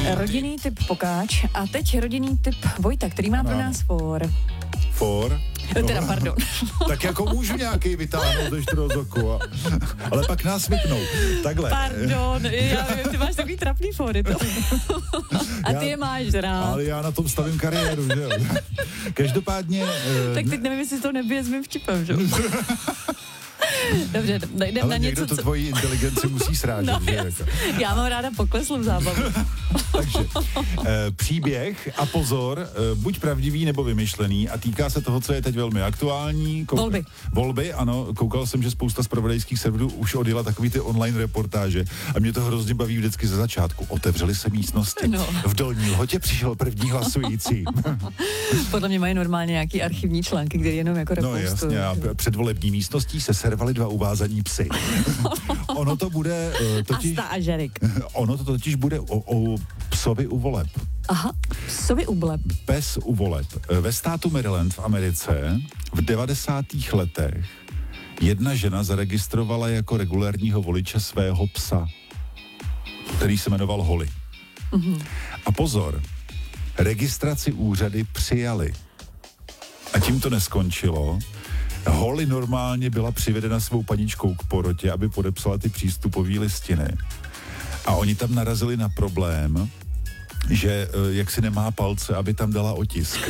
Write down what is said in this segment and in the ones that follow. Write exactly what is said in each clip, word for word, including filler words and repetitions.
Rodinný typ Pokáč a teď rodinný typ Vojta, který má ano. pro nás for. For? No. Teda, pardon. Tak jako můžu nějaký vytáhnout ze čtyřozoku, a, ale pak nás vypnou. Takhle. Pardon, já vím, ty máš takový trapný fory to. A ty já, je máš rád. Ale já na tom stavím kariéru, že jo. Každopádně... Tak teď nevím, jestli to nebije s mým vtipem, že jo. Dobře, jdem ale na něco, něco, to tvojí inteligenci musí srážet. No, že? já, Jako. já mám ráda pokleslou zábavu. Takže e, příběh a pozor, e, buď pravdivý nebo vymyšlený a týká se toho, co je teď velmi aktuální. Kou- volby. Volby, ano. Koukal jsem, že spousta zpravodajských serverů už odjela takový ty online reportáže a mě to hrozně baví vždycky ze začátku. Otevřely se místnosti. No. V Dolní Lhotě přišel první hlasující. Podle mě mají normálně nějaký archivní články, kde jenom jako No repostují. jasně, a předvolební místností se servali dva uvázaní psy. Ono to bude uh, totiž... Asta a Žerik. Ono to totiž bude o, o psovi u voleb. Aha, psovi u voleb. Pes u voleb. Ve státu Maryland v Americe v devadesátých letech jedna žena zaregistrovala jako regulérního voliče svého psa, který se jmenoval Holly. Mm-hmm. A pozor, registraci úřady přijali. A tím to neskončilo. Holly normálně byla přivedena svou paničkou k porotě, aby podepsala ty přístupové listiny. A oni tam narazili na problém, že jak si nemá palce, aby tam dala otisk.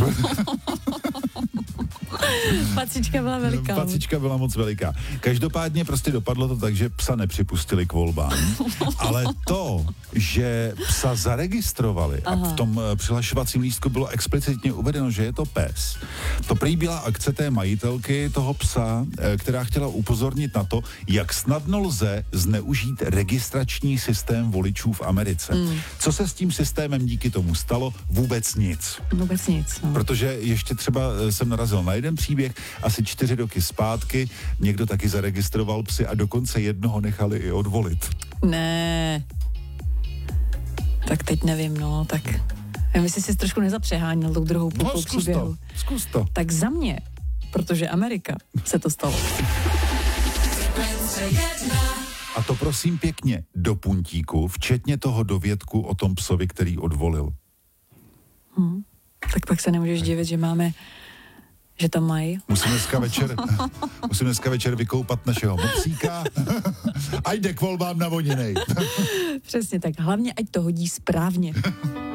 Pacička byla veliká. Pacička byla moc veliká. Každopádně prostě dopadlo to tak, že psa nepřipustili k volbám, ale to, že psa zaregistrovali Aha. a v tom přihlašovacím lístku bylo explicitně uvedeno, že je to pes, to prý byla akce té majitelky toho psa, která chtěla upozornit na to, jak snadno lze zneužít registrační systém voličů v Americe. Mm. Co se s tím systémem díky tomu stalo? Vůbec nic. Vůbec nic. No. Protože ještě třeba jsem narazil na jeden příběh, asi čtyři roky zpátky, někdo taky zaregistroval psy a dokonce jednoho nechali i odvolit. Ne. Tak teď nevím, no, tak já myslím, že jsi trošku nezapřeháněl tou druhou půlkou no, zkus příběhu. To, zkus to. Tak za mě, protože Amerika se to stalo. A to prosím pěkně do puntíku, včetně toho dovědku o tom psovi, který odvolil. Hmm. Tak pak se nemůžeš divit, že máme že tam mají. Musím dneska večer, musím dneska večer vykoupat našeho mopsíka a jde k volbám na vodinej. Přesně tak. Hlavně, ať to hodí správně.